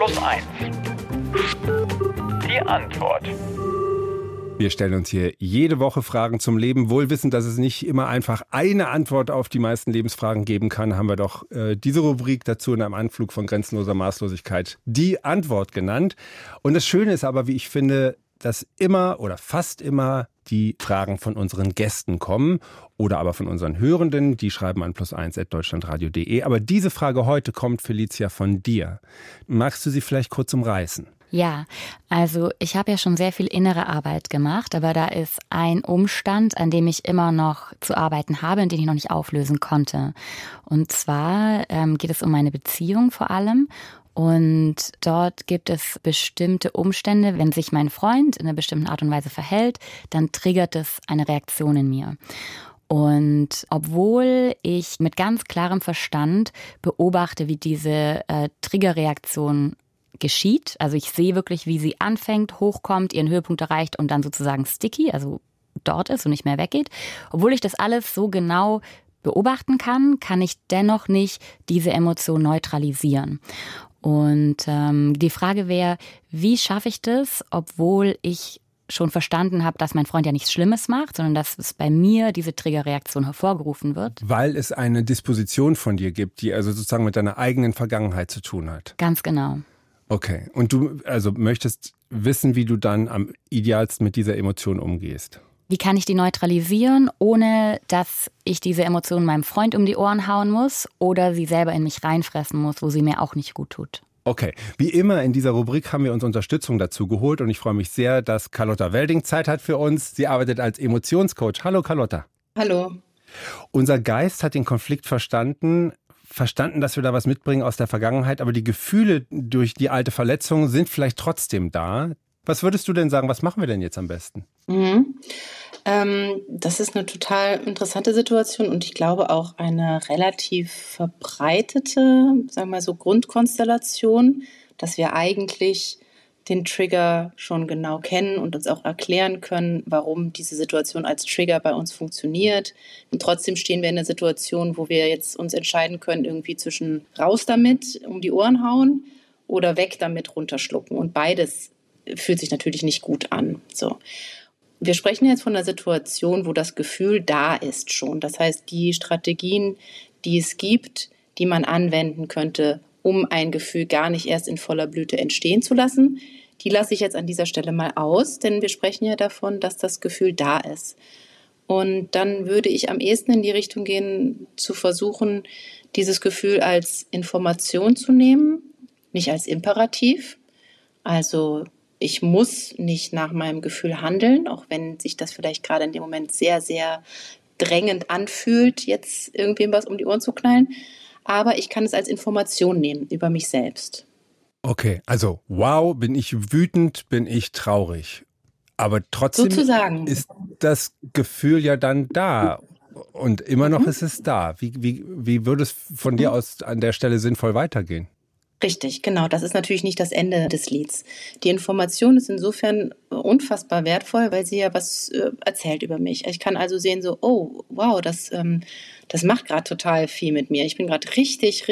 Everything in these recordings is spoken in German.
1+1. Die Antwort. Wir stellen uns hier jede Woche Fragen zum Leben. Wohl wissend, dass es nicht immer einfach eine Antwort auf die meisten Lebensfragen geben kann, haben wir doch diese Rubrik dazu in einem Anflug von grenzenloser Maßlosigkeit die Antwort genannt. Und das Schöne ist aber, wie ich finde, dass immer oder fast immer die Fragen von unseren Gästen kommen oder aber von unseren Hörenden. Die schreiben an +1@deutschlandradio.de. Aber diese Frage heute kommt, Felicia, von dir. Magst du sie vielleicht kurz umreißen? Ja, also ich habe ja schon sehr viel innere Arbeit gemacht, aber da ist ein Umstand, an dem ich immer noch zu arbeiten habe und den ich noch nicht auflösen konnte. Und zwar geht es um meine Beziehung vor allem. Und dort gibt es bestimmte Umstände, wenn sich mein Freund in einer bestimmten Art und Weise verhält, dann triggert es eine Reaktion in mir. Und obwohl ich mit ganz klarem Verstand beobachte, wie diese Triggerreaktion geschieht, also ich sehe wirklich, wie sie anfängt, hochkommt, ihren Höhepunkt erreicht und dann sozusagen sticky, also dort ist und nicht mehr weggeht. Obwohl ich das alles so genau beobachten kann, kann ich dennoch nicht diese Emotion neutralisieren. Und die Frage wäre, wie schaffe ich das, obwohl ich schon verstanden habe, dass mein Freund ja nichts Schlimmes macht, sondern dass es bei mir diese Triggerreaktion hervorgerufen wird? Weil es eine Disposition von dir gibt, die also sozusagen mit deiner eigenen Vergangenheit zu tun hat. Ganz genau. Okay. Und du also möchtest wissen, wie du dann am idealsten mit dieser Emotion umgehst? Wie kann ich die neutralisieren, ohne dass ich diese Emotion meinem Freund um die Ohren hauen muss oder sie selber in mich reinfressen muss, wo sie mir auch nicht gut tut? Okay, wie immer in dieser Rubrik haben wir uns Unterstützung dazu geholt und ich freue mich sehr, dass Carlotta Welding Zeit hat für uns. Sie arbeitet als Emotionscoach. Hallo Carlotta. Hallo. Unser Geist hat den Konflikt verstanden, dass wir da was mitbringen aus der Vergangenheit, aber die Gefühle durch die alte Verletzung sind vielleicht trotzdem da. Was würdest du denn sagen, was machen wir denn jetzt am besten? Das ist eine total interessante Situation und ich glaube auch eine relativ verbreitete, sagen wir mal so, Grundkonstellation, dass wir eigentlich den Trigger schon genau kennen und uns auch erklären können, warum diese Situation als Trigger bei uns funktioniert. Und trotzdem stehen wir in einer Situation, wo wir jetzt uns entscheiden können, irgendwie zwischen raus damit, um die Ohren hauen oder weg damit, runterschlucken. Und beides fühlt sich natürlich nicht gut an. So. Wir sprechen jetzt von einer Situation, wo das Gefühl da ist schon. Das heißt, die Strategien, die es gibt, die man anwenden könnte, um ein Gefühl gar nicht erst in voller Blüte entstehen zu lassen, die lasse ich jetzt an dieser Stelle mal aus, denn wir sprechen ja davon, dass das Gefühl da ist. Und dann würde ich am ehesten in die Richtung gehen, zu versuchen, dieses Gefühl als Information zu nehmen, nicht als Imperativ. Also ich muss nicht nach meinem Gefühl handeln, auch wenn sich das vielleicht gerade in dem Moment sehr, sehr drängend anfühlt, jetzt irgendwem was um die Ohren zu knallen. Aber ich kann es als Information nehmen über mich selbst. Okay, also wow, bin ich wütend, bin ich traurig. Aber trotzdem sozusagen ist das Gefühl ja dann da und immer noch ist es da. Wie würde es von dir aus an der Stelle sinnvoll weitergehen? Richtig, genau. Das ist natürlich nicht das Ende des Lieds. Die Information ist insofern unfassbar wertvoll, weil sie ja was erzählt über mich. Ich kann also sehen, so, oh, wow, das macht gerade total viel mit mir. Ich bin gerade richtig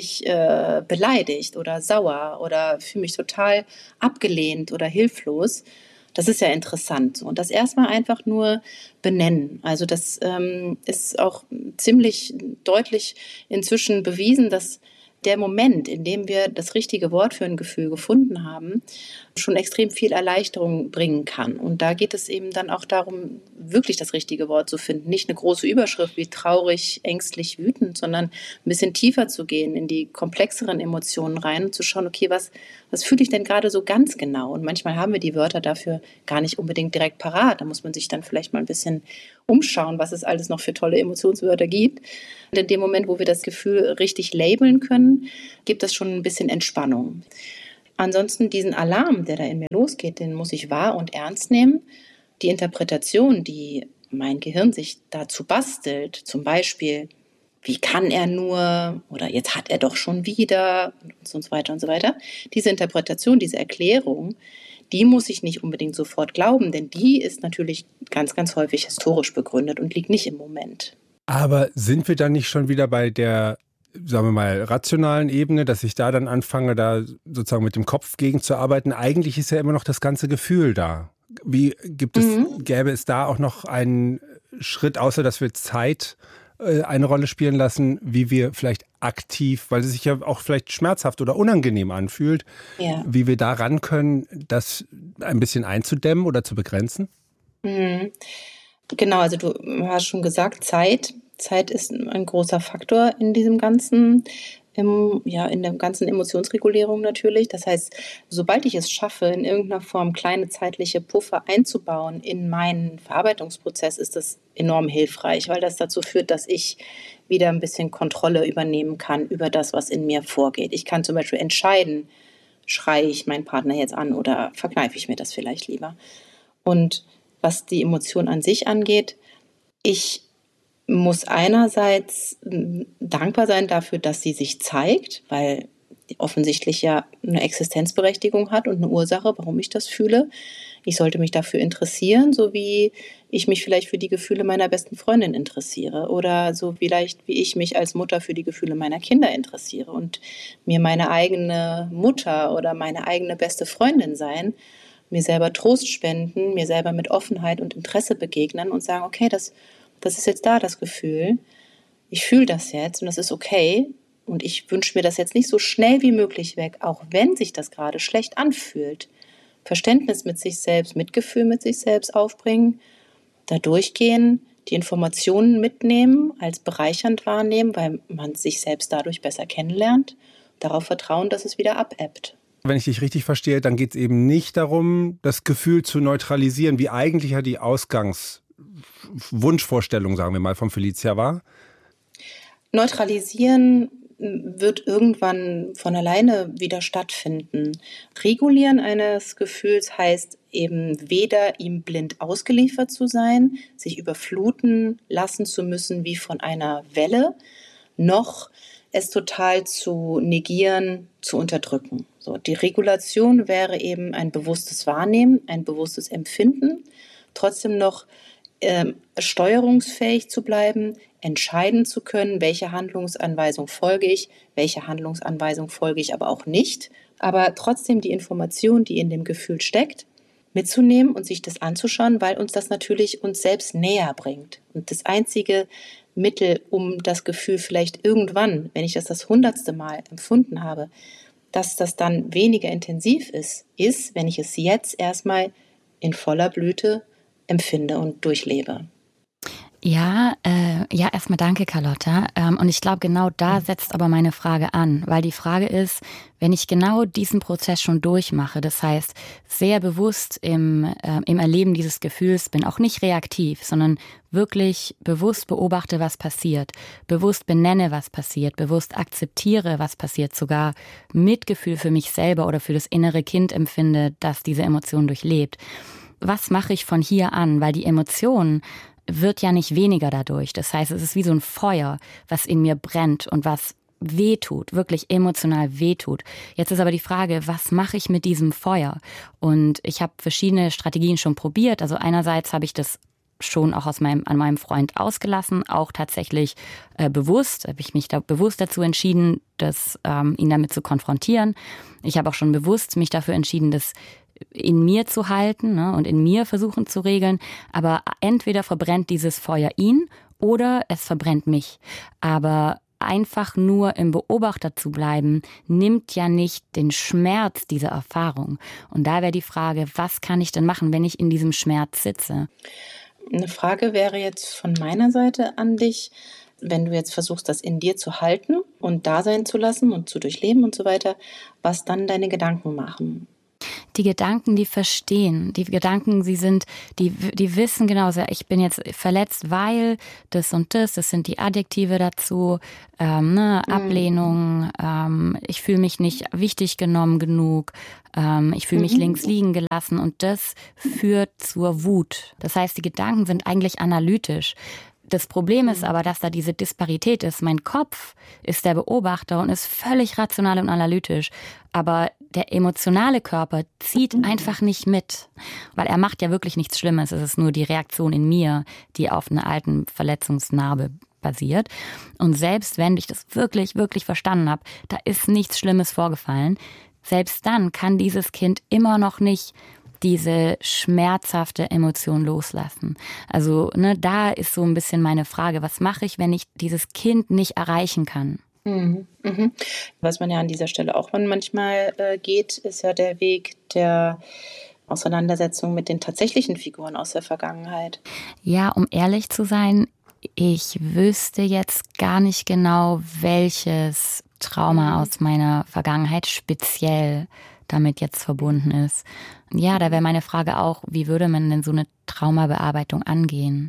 beleidigt oder sauer oder fühle mich total abgelehnt oder hilflos. Das ist ja interessant. Und das erstmal einfach nur benennen. Also das ist auch ziemlich deutlich inzwischen bewiesen, dass der Moment, in dem wir das richtige Wort für ein Gefühl gefunden haben, schon extrem viel Erleichterung bringen kann. Und da geht es eben dann auch darum, wirklich das richtige Wort zu finden. Nicht eine große Überschrift wie traurig, ängstlich, wütend, sondern ein bisschen tiefer zu gehen, in die komplexeren Emotionen rein und zu schauen, okay, was fühle ich denn gerade so ganz genau? Und manchmal haben wir die Wörter dafür gar nicht unbedingt direkt parat. Da muss man sich dann vielleicht mal ein bisschen umschauen, was es alles noch für tolle Emotionswörter gibt. Und in dem Moment, wo wir das Gefühl richtig labeln können, gibt es schon ein bisschen Entspannung. Ansonsten diesen Alarm, der da in mir losgeht, den muss ich wahr und ernst nehmen. Die Interpretation, die mein Gehirn sich dazu bastelt, zum Beispiel, wie kann er nur oder jetzt hat er doch schon wieder und so weiter und so weiter. Diese Interpretation, diese Erklärung, die muss ich nicht unbedingt sofort glauben, denn die ist natürlich ganz, ganz häufig historisch begründet und liegt nicht im Moment. Aber sind wir dann nicht schon wieder bei der sagen wir mal, rationalen Ebene, dass ich da dann anfange, da sozusagen mit dem Kopf gegen zu arbeiten. Eigentlich ist ja immer noch das ganze Gefühl da. Gäbe es da auch noch einen Schritt, außer dass wir Zeit eine Rolle spielen lassen, wie wir vielleicht aktiv, weil es sich ja auch vielleicht schmerzhaft oder unangenehm anfühlt, wie wir da ran können, das ein bisschen einzudämmen oder zu begrenzen? Genau, also du hast schon gesagt, Zeit. Zeit ist ein großer Faktor in diesem ganzen, in der ganzen Emotionsregulierung natürlich. Das heißt, sobald ich es schaffe, in irgendeiner Form kleine zeitliche Puffer einzubauen in meinen Verarbeitungsprozess, ist das enorm hilfreich, weil das dazu führt, dass ich wieder ein bisschen Kontrolle übernehmen kann über das, was in mir vorgeht. Ich kann zum Beispiel entscheiden, schreie ich meinen Partner jetzt an oder verkneife ich mir das vielleicht lieber. Und was die Emotion an sich angeht, ich muss einerseits dankbar sein dafür, dass sie sich zeigt, weil die offensichtlich ja eine Existenzberechtigung hat und eine Ursache, warum ich das fühle. Ich sollte mich dafür interessieren, so wie ich mich vielleicht für die Gefühle meiner besten Freundin interessiere oder so vielleicht wie ich mich als Mutter für die Gefühle meiner Kinder interessiere und mir meine eigene Mutter oder meine eigene beste Freundin sein, mir selber Trost spenden, mir selber mit Offenheit und Interesse begegnen und sagen, okay, das ist jetzt da, das Gefühl. Ich fühle das jetzt und das ist okay. Und ich wünsche mir das jetzt nicht so schnell wie möglich weg, auch wenn sich das gerade schlecht anfühlt. Verständnis mit sich selbst, Mitgefühl mit sich selbst aufbringen, da durchgehen, die Informationen mitnehmen, als bereichernd wahrnehmen, weil man sich selbst dadurch besser kennenlernt, darauf vertrauen, dass es wieder abebbt. Wenn ich dich richtig verstehe, dann geht es eben nicht darum, das Gefühl zu neutralisieren, wie eigentlich ja die Wunschvorstellung, sagen wir mal, von Felicia war? Neutralisieren wird irgendwann von alleine wieder stattfinden. Regulieren eines Gefühls heißt eben weder ihm blind ausgeliefert zu sein, sich überfluten lassen zu müssen wie von einer Welle, noch es total zu negieren, zu unterdrücken. So, die Regulation wäre eben ein bewusstes Wahrnehmen, ein bewusstes Empfinden, trotzdem noch steuerungsfähig zu bleiben, entscheiden zu können, welche Handlungsanweisung folge ich, welche Handlungsanweisung folge ich aber auch nicht, aber trotzdem die Information, die in dem Gefühl steckt, mitzunehmen und sich das anzuschauen, weil uns das natürlich uns selbst näher bringt. Und das einzige Mittel, um das Gefühl vielleicht irgendwann, wenn ich das 100. Mal empfunden habe, dass das dann weniger intensiv ist, wenn ich es jetzt erstmal in voller Blüte empfinde und durchlebe. Ja, erstmal danke, Carlotta. Und ich glaube, genau da setzt aber meine Frage an, weil die Frage ist, wenn ich genau diesen Prozess schon durchmache, das heißt, sehr bewusst im Erleben dieses Gefühls bin, auch nicht reaktiv, sondern wirklich bewusst beobachte, was passiert, bewusst benenne, was passiert, bewusst akzeptiere, was passiert, sogar Mitgefühl für mich selber oder für das innere Kind empfinde, das diese Emotion durchlebt. Was mache ich von hier an? Weil die Emotion wird ja nicht weniger dadurch. Das heißt, es ist wie so ein Feuer, was in mir brennt und was wehtut, wirklich emotional wehtut. Jetzt ist aber die Frage, was mache ich mit diesem Feuer? Und ich habe verschiedene Strategien schon probiert. Also einerseits habe ich das schon auch an meinem Freund ausgelassen, auch tatsächlich bewusst, habe ich mich da bewusst dazu entschieden, ihn damit zu konfrontieren. Ich habe auch schon bewusst mich dafür entschieden, das in mir zu halten, ne, und in mir versuchen zu regeln. Aber entweder verbrennt dieses Feuer ihn oder es verbrennt mich. Aber einfach nur im Beobachter zu bleiben, nimmt ja nicht den Schmerz dieser Erfahrung. Und da wäre die Frage, was kann ich denn machen, wenn ich in diesem Schmerz sitze? Eine Frage wäre jetzt von meiner Seite an dich, wenn du jetzt versuchst, das in dir zu halten und da sein zu lassen und zu durchleben und so weiter, was dann deine Gedanken machen. Die Gedanken, die verstehen. Die Gedanken, die wissen genau, ich bin jetzt verletzt, weil das und das sind die Adjektive dazu, Ablehnung, ich fühle mich nicht wichtig genommen genug, ich fühle mich links liegen gelassen und das führt zur Wut. Das heißt, die Gedanken sind eigentlich analytisch. Das Problem ist aber, dass da diese Disparität ist. Mein Kopf ist der Beobachter und ist völlig rational und analytisch. Aber der emotionale Körper zieht einfach nicht mit. Weil er macht ja wirklich nichts Schlimmes. Es ist nur die Reaktion in mir, die auf einer alten Verletzungsnarbe passiert. Und selbst wenn ich das wirklich, wirklich verstanden habe, da ist nichts Schlimmes vorgefallen, selbst dann kann dieses Kind immer noch nicht diese schmerzhafte Emotion loslassen. Also da ist so ein bisschen meine Frage, was mache ich, wenn ich dieses Kind nicht erreichen kann? Was man ja an dieser Stelle auch manchmal geht, ist ja der Weg der Auseinandersetzung mit den tatsächlichen Figuren aus der Vergangenheit. Ja, um ehrlich zu sein, ich wüsste jetzt gar nicht genau, welches Trauma aus meiner Vergangenheit speziell damit jetzt verbunden ist. Ja, da wäre meine Frage auch, wie würde man denn so eine Traumabearbeitung angehen?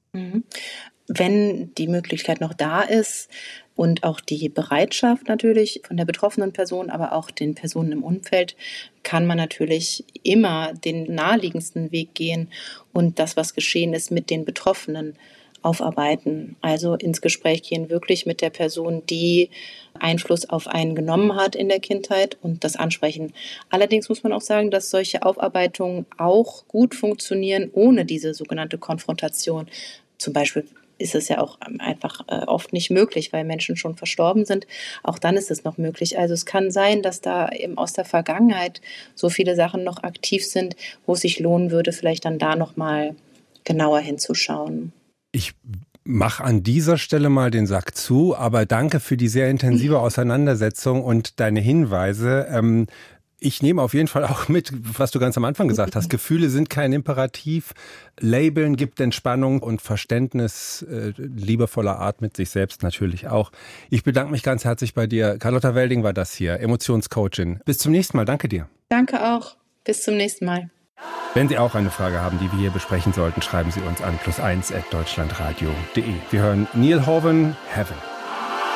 Wenn die Möglichkeit noch da ist und auch die Bereitschaft natürlich von der betroffenen Person, aber auch den Personen im Umfeld, kann man natürlich immer den naheliegendsten Weg gehen und das, was geschehen ist, mit den Betroffenen aufarbeiten. Also ins Gespräch gehen, wirklich mit der Person, die Einfluss auf einen genommen hat in der Kindheit, und das ansprechen. Allerdings muss man auch sagen, dass solche Aufarbeitungen auch gut funktionieren ohne diese sogenannte Konfrontation. Zum Beispiel ist es ja auch einfach oft nicht möglich, weil Menschen schon verstorben sind. Auch dann ist es noch möglich. Also es kann sein, dass da eben aus der Vergangenheit so viele Sachen noch aktiv sind, wo es sich lohnen würde, vielleicht dann da nochmal genauer hinzuschauen. Ich mache an dieser Stelle mal den Sack zu, aber danke für die sehr intensive Auseinandersetzung und deine Hinweise. Ich nehme auf jeden Fall auch mit, was du ganz am Anfang gesagt hast. Gefühle sind kein Imperativ. Labeln gibt Entspannung und Verständnis liebevoller Art mit sich selbst natürlich auch. Ich bedanke mich ganz herzlich bei dir. Carlotta Welding war das hier, Emotionscoachin. Bis zum nächsten Mal. Danke dir. Danke auch. Bis zum nächsten Mal. Wenn Sie auch eine Frage haben, die wir hier besprechen sollten, schreiben Sie uns an +1@deutschlandradio.de. Wir hören Neil Hoven, Heaven.